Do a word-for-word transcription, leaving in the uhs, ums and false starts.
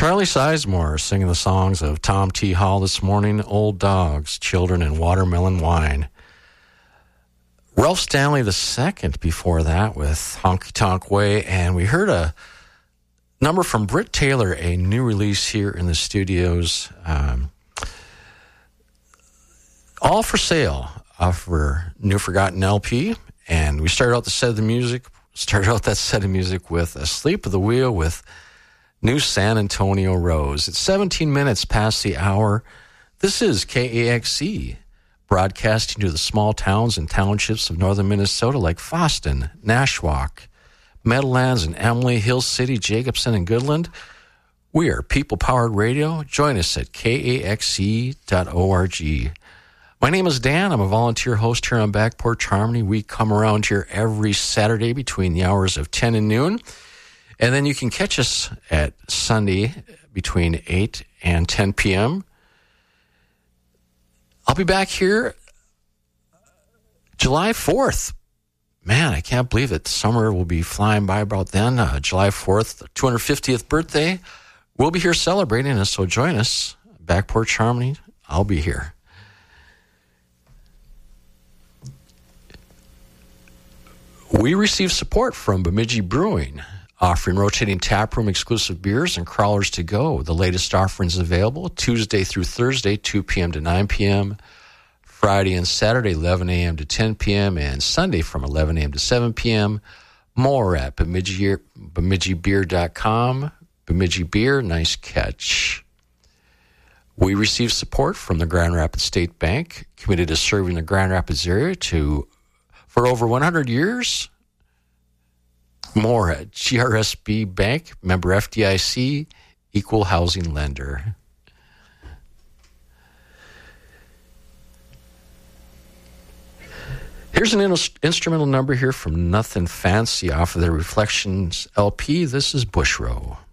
Charlie Sizemore singing the songs of Tom T. Hall this morning, Old Dogs, Children, and Watermelon Wine. Ralph Stanley the Second before that with Honky Tonk Way, and we heard a number from Britt Taylor, a new release here in the studios. Um, all for sale off her new Forgotten L P, and we started out the set of the music, started out that set of music with Asleep at the Wheel with New San Antonio Rose. It's seventeen minutes past the hour. This is K A X C, broadcasting to the small towns and townships of northern Minnesota like Fosston, Nashwauk, Meadowlands, and Emily, Hill City, Jacobson, and Goodland. We are people-powered radio. Join us at K A X C dot org. My name is Dan. I'm a volunteer host here on Back Porch Harmony. We come around here every Saturday between the hours of ten and noon. And then you can catch us at Sunday between eight and ten p.m. I'll be back here July fourth. Man, I can't believe it. Summer will be flying by about then. Uh, July fourth, two hundred fiftieth birthday. We'll be here celebrating, and so join us. Back Porch Harmony, I'll be here. We receive support from Bemidji Brewing, offering rotating taproom exclusive beers and crawlers to go. The latest offerings available Tuesday through Thursday, two p.m. to nine p.m., Friday and Saturday, eleven a.m. to ten p.m., and Sunday from eleven a.m. to seven p.m. More at Bemidji, Bemidji Beer dot com. Bemidji Beer, nice catch. We receive support from the Grand Rapids State Bank, committed to serving the Grand Rapids area to for over one hundred years. More at G R S B Bank, member F D I C, equal housing lender. Here's an in- instrumental number here from Nothing Fancy off of the Reflections L P. This is Bushrow.